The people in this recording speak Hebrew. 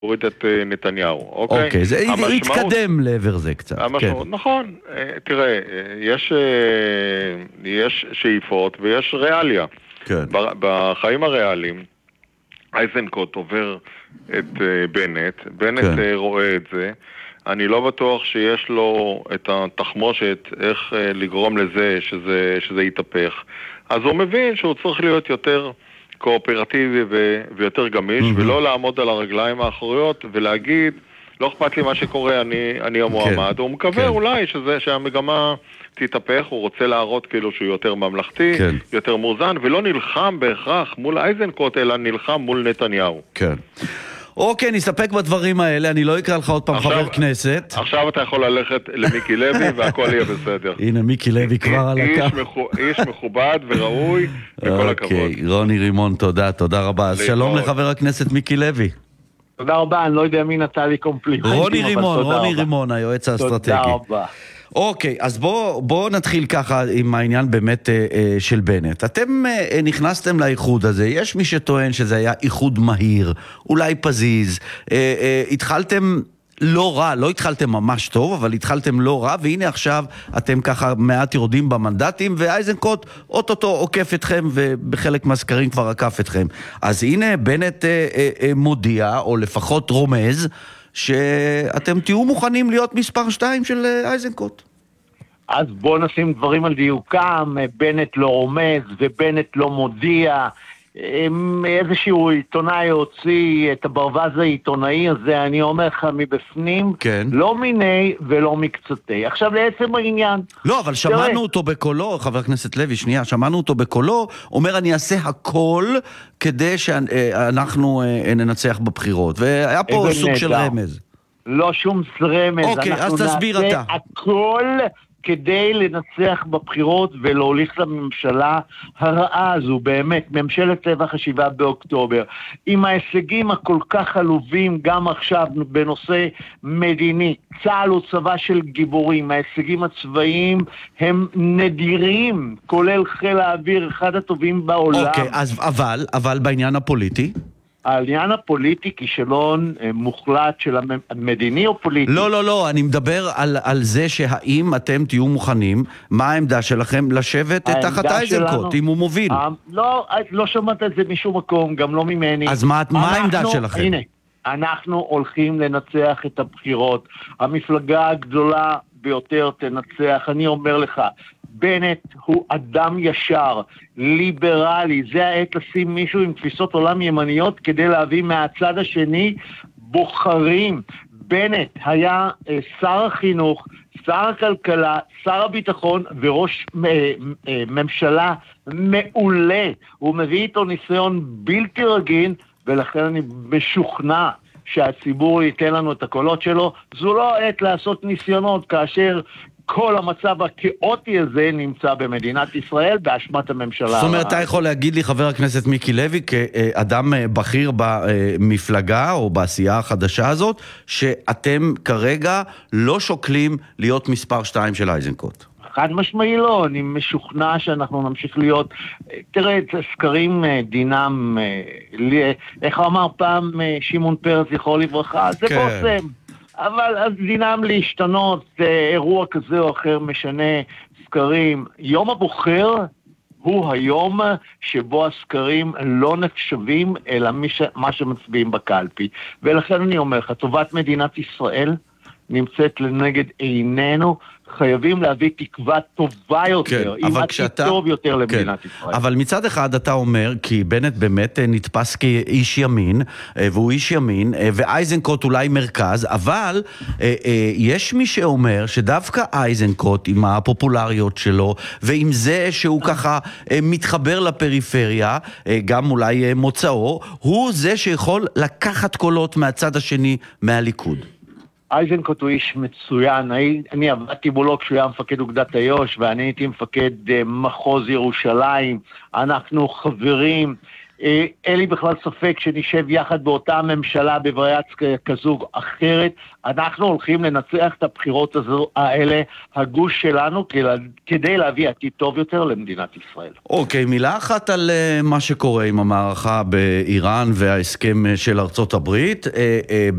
הוריד את נתניהו, אוקיי? אוקיי, זה התקדם לעבר זה קצת. המשמעות, נכון, תראה, יש שאיפות ויש ריאליה. כן. בחיים הריאליים, אייזנקוט עובר את בנט רואה את זה, אני לא בטוח שיש לו את התחמושת איך לגרום לזה שזה יתהפך. אז הוא מבין שהוא צריך להיות יותר קואופרטיבי ויותר גמיש, ולא לעמוד על הרגליים האחוריות ולהגיד, לא אכפת לי מה שקורה, אני המועמד. הוא מקווה אולי שהמגמה תתהפך, הוא רוצה להראות כאילו שהוא יותר ממלכתי, יותר מאוזן, ולא נלחם בהכרח מול אייזנקוט, אלא נלחם מול נתניהו. כן. אוקיי, נסתפק בדברים האלה, אני לא אקרא לך עוד פעם חבר כנסת. עכשיו אתה יכול ללכת למיקי לוי והכל יהיה בסדר. הנה מיקי לוי כבר על הקו. איש מכובד וראוי, וכל הכבוד. אוקיי, רוני רימון, תודה רבה. אז שלום לחבר הכנסת מיקי לוי. תודה רבה, אני לא יודע מי נתן לי קומפלימנטים. רוני רימון, היועץ האסטרטגי. תודה רבה. אוקיי, אז בואו נתחיל ככה עם העניין באמת של בנט. אתם נכנסתם לאיחוד הזה, יש מי שטוען שזה היה איחוד מהיר, אולי פזיז, התחלתם לא רע, לא התחלתם ממש טוב, אבל התחלתם לא רע, והנה עכשיו אתם ככה מעט יורדים במנדטים, ואייזנקוט אוטוטו עוקף אתכם, ובחלק מהסקרים כבר עקף אתכם. אז הנה בנט מודיע, או לפחות רומז, שאתם תהיו מוכנים להיות מספר 2 של אייזנקוט. אז בואו נשים דברים על דיוקם, בנט לא רומז ובנט לא מודיע, איזשהו עיתונאי הוציא את הברווז העיתונאי הזה, אני אומר לך מבפנים, כן. לא מיני ולא מקצתי. עכשיו לעצם העניין. לא, אבל שמענו אותו בקולו, חבר הכנסת לוי, שנייה, שמענו אותו בקולו, אומר אני אעשה הכל כדי שאנחנו ננצח בבחירות, והיה פה סוג של רמז. לא שום רמז, אוקיי, אז תסביר אתה. הכל כדי לנצח בבחירות ולהוליך לממשלה הרעה הזו, באמת, ממשלת טבח 7 באוקטובר, עם ההישגים הכל כך עלובים גם עכשיו בנושא מדיני. צה"ל הוא צבא של גיבורים, ההישגים הצבאיים הם נדירים, כולל חיל האוויר, אחד הטובים בעולם. אוקיי, אבל בעניין הפוליטי? העניין הפוליטי כישלון מוחלט של המדיני או פוליטי? לא, אני מדבר על זה שהאם אתם תהיו מוכנים, מה העמדה שלכם לשבת תחת אייזנקוט, אם הוא מוביל? לא שמעת את זה משום מקום, גם לא ממני. אז מה העמדה שלכם? הנה, אנחנו הולכים לנצח את הבחירות, המפלגה הגדולה ביותר תנצח, אני אומר לך, בנט הוא אדם ישר, ליברלי, זה העת לשים מישהו עם תפיסות עולם ימניות כדי להביא מהצד השני בוחרים. בנט היה שר החינוך, שר הכלכלה, שר הביטחון וראש ממשלה מעולה. הוא מביא איתו ניסיון בלתי רגיל, ולכן אני משוכנע שהציבור ייתן לנו את הקולות שלו. זו לא עת לעשות ניסיונות כאשר כל המצב הכאוטי הזה נמצא במדינת ישראל באשמת הממשלה. זאת אומרת, אתה יכול להגיד לי, חבר הכנסת מיקי לוי, כאדם בכיר במפלגה או בעשייה החדשה הזאת, שאתם כרגע לא שוקלים להיות מספר 2 של אייזנקוט? חד משמעי לא, אני משוכנע שאנחנו נמשיך להיות, תראה, את סקרים דינם, איך אמר פעם שמעון פרס זכרו לברכה, זה בושם. אבל אז דינם להשתנות, אירוע כזה או אחר משנה סקרים. יום הבוחר הוא היום שבו הסקרים לא נחשבים אלא מה שמצביעים בקלפי. ולכן אני אומר לך, טובת מדינת ישראל נמצאת לנגד עינינו, חייבים להביא תקווה טובה יותר, עם עתיד טוב יותר למדינת ישראל. אבל מצד אחד אתה אומר, כי בנט באמת נתפס כאיש ימין, והוא איש ימין, ואייזנקוט אולי מרכז, אבל יש מי שאומר שדווקא אייזנקוט עם הפופולריות שלו, ועם זה שהוא ככה מתחבר לפריפריה, גם אולי מוצאו, הוא זה שיכול לקחת קולות מהצד השני מהליכוד. אייזנקוט הוא איש מצוין, אני עבדתי מולו כשהוא היה מפקד אוגדת איו"ש, ואני הייתי מפקד מחוז ירושלים, אנחנו חברים, אין לי בכלל ספק שנשב יחד באותה ממשלה בבריאת כזו אחרת. אנחנו הולכים לנצח את הבחירות האלה, הגוש שלנו, כדי להביא עתיד טוב יותר למדינת ישראל. אוקיי, מילה אחת על מה שקורה עם המערכה באיראן וההסכם של ארצות הברית.